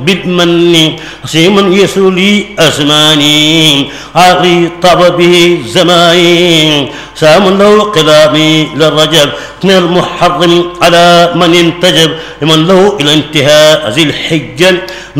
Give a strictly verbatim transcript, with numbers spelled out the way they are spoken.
بالمن سيما يسولي أزماني عقلي طاب به زماني سام له قلامي للرجب من المحرم على من انتجب لمن له إلى انتهاء ذي الحجة